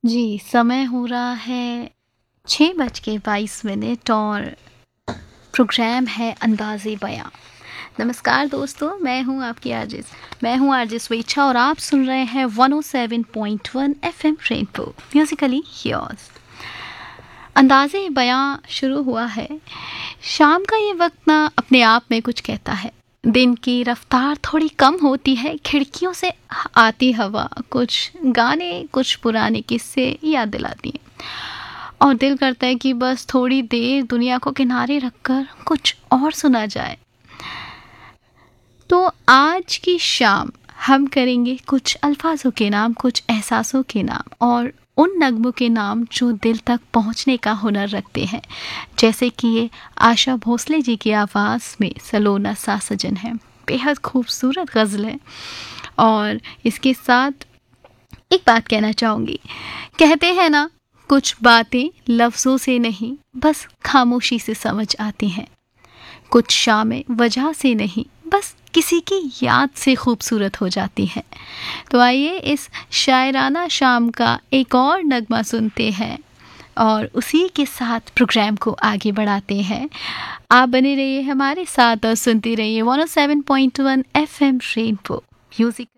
जी, समय हो रहा है 6:22 और प्रोग्राम है अंदाज़े बयां। नमस्कार दोस्तों, मैं हूँ आरजे स्वेच्छा और आप सुन रहे हैं 107.1 एफएम रेनबो म्यूजिकली योर्स। अंदाज़े बयां शुरू हुआ है। शाम का ये वक्त ना अपने आप में कुछ कहता है। दिन की रफ्तार थोड़ी कम होती है, खिड़कियों से आती हवा कुछ गाने, कुछ पुराने किस्से याद दिलाती हैं और दिल करता है कि बस थोड़ी देर दुनिया को किनारे रखकर कुछ और सुना जाए। तो आज की शाम हम करेंगे कुछ अल्फाजों के नाम, कुछ एहसासों के नाम और उन नगमों के नाम जो दिल तक पहुंचने का हुनर रखते हैं। जैसे कि ये आशा भोसले जी की आवाज़ में सलोना सा सजन है, बेहद खूबसूरत गज़ल है। और इसके साथ एक बात कहना चाहूँगी, कहते हैं ना, कुछ बातें लफ्ज़ों से नहीं बस खामोशी से समझ आती हैं। कुछ शामें वजह से नहीं बस किसी की याद से खूबसूरत हो जाती हैं। तो आइए इस शायराना शाम का एक और नगमा सुनते हैं और उसी के साथ प्रोग्राम को आगे बढ़ाते हैं। आप बने रहिए हमारे साथ और सुनते रहिए 107.1 एफएम रेनबो म्यूजिक।